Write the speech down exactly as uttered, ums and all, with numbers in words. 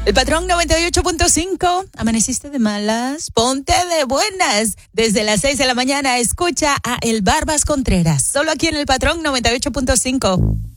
El Patrón noventa y ocho punto cinco. ¿Amaneciste de malas? Ponte de buenas. Desde las seis de la mañana escucha a El Barbas Contreras. Solo aquí en El Patrón noventa y ocho punto cinco.